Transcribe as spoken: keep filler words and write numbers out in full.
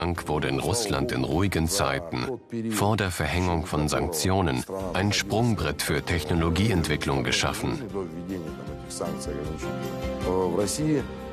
Dank wurde in Russland in ruhigen Zeiten, vor der Verhängung von Sanktionen, ein Sprungbrett für Technologieentwicklung geschaffen.